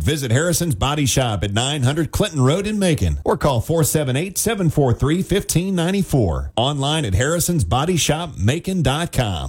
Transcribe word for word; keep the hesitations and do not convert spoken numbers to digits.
Visit Harrison's Body Shop at nine hundred Clinton Road in Macon or call four seven eight, seven four three, one five nine four. Online at harrisons body shop macon dot com.